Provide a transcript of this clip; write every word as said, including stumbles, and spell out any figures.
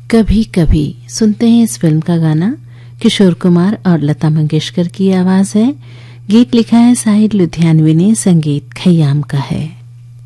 कभी कभी सुनते हैं इस फिल्म का गाना। किशोर कुमार और लता मंगेशकर की आवाज है। गीत लिखा है साहिर लुधियानवी ने, संगीत खयाम का है।